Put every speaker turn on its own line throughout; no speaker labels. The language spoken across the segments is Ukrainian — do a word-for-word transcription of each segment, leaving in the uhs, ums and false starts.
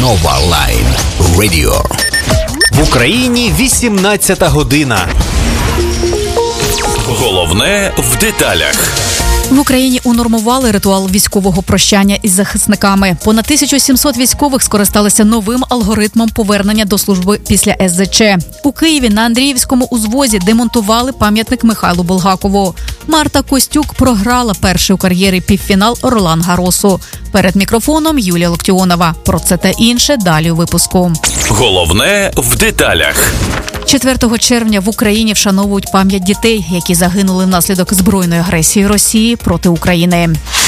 Нова Лайн Радіо.
В Україні вісімнадцята година.
Головне в деталях.
В Україні унормували ритуал військового прощання із захисниками. Понад тисяча сімсот військових скористалися новим алгоритмом повернення до служби після ес зет че. У Києві на Андріївському узвозі демонтували пам'ятник Михайлу Булгакову. Марта Костюк програла перший у кар'єрі півфінал Ролан-Гарросу. Перед мікрофоном Юлія Локтіонова. Про це та інше далі у випуску.
Головне в деталях.
четвертого червня в Україні вшановують пам'ять дітей, які загинули внаслідок збройної агресії Росії проти України.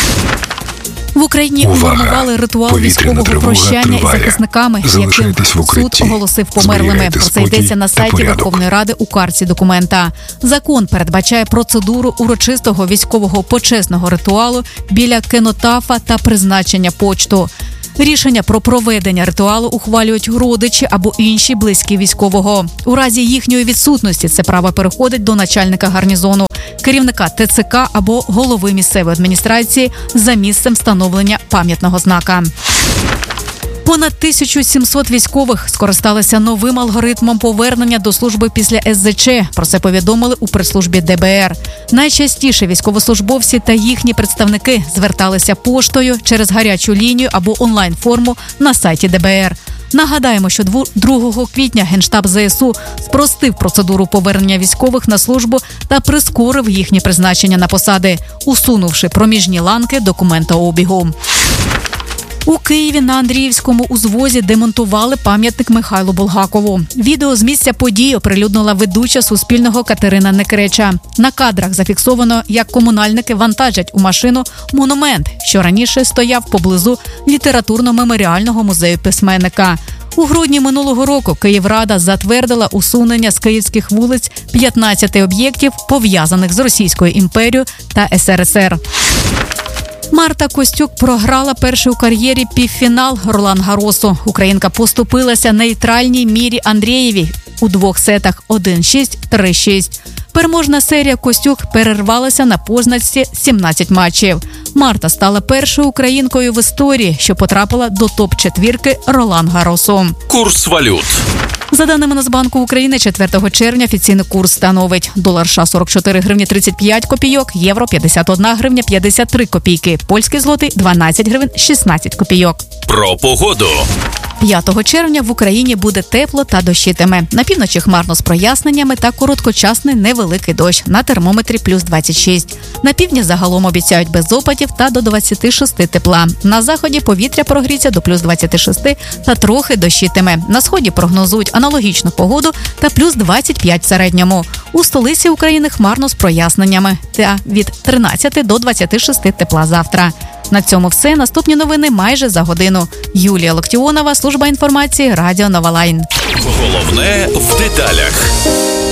В Україні унормували ритуал військового прощання із захисниками, яким суд оголосив померлими. Про це йдеться на сайті Верховної Ради у карці документа. Закон передбачає процедуру урочистого військового почесного ритуалу біля кенотафа та призначення почту. Рішення про проведення ритуалу ухвалюють родичі або інші близькі військового. У разі їхньої відсутності це право переходить до начальника гарнізону, керівника те це ка або голови місцевої адміністрації за місцем встановлення пам'ятного знака. Понад тисяча сімсот військових скористалися новим алгоритмом повернення до служби після ес зет че. Про це повідомили у прес-службі де бе ер. Найчастіше військовослужбовці та їхні представники зверталися поштою через гарячу лінію або онлайн-форму на сайті де бе ер. Нагадаємо, що другого квітня Генштаб зе ес у спростив процедуру повернення військових на службу та прискорив їхнє призначення на посади, усунувши проміжні ланки документообігу. У Києві на Андріївському узвозі демонтували пам'ятник Михайлу Булгакову. Відео з місця події оприлюднила ведуча Суспільного Катерина Некреча. На кадрах зафіксовано, як комунальники вантажать у машину монумент, що раніше стояв поблизу літературно-меморіального музею письменника. У грудні минулого року Київрада затвердила усунення з київських вулиць п'ятнадцяти об'єктів, пов'язаних з Російською імперією та ес ер ес ер. Марта Костюк програла перший у кар'єрі півфінал Ролан-Гарросу. Українка поступилася нейтральній Мірі Андрієвій у двох сетах один шість - три шість. Переможна серія Костюк перервалася на позначці сімнадцять матчів. Марта стала першою українкою в історії, що потрапила до топ-четвірки Ролан-Гарросу.
Курс валют.
За даними Нацбанку України, четвертого червня офіційний курс становить долар США сорок чотири гривні тридцять п'ять копійок, євро п'ятдесят одна гривня п'ятдесят три копійки, польський злотий дванадцять гривень шістнадцять копійок.
Про погоду.
п'ятого червня в Україні буде тепло та дощитиме. На півночі хмарно з проясненнями та короткочасний невеликий дощ. На термометрі плюс двадцять шість. На півдні загалом обіцяють без опадів та до двадцять шість тепла. На заході повітря прогріться до плюс двадцять шість та трохи дощитиме. На сході прогнозують аналогічну погоду та плюс двадцять п'ять в середньому. У столиці України хмарно з проясненнями та від тринадцяти до двадцяти шести тепла завтра. На цьому все. Наступні новини майже за годину. Юлія Локтіонова, служба інформації, Радіо Нова Лайн.
Головне в деталях.